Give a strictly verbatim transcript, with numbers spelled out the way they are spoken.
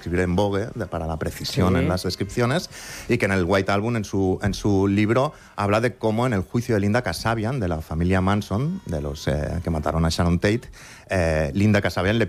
escribir en Vogue de, para la precisión Sí. en las descripciones, y que en el White Album, en su, en su libro, habla de cómo en el juicio de Linda Kasabian, de la familia Manson, de los eh, que mataron a Sharon Tate, eh, Linda Kasabian le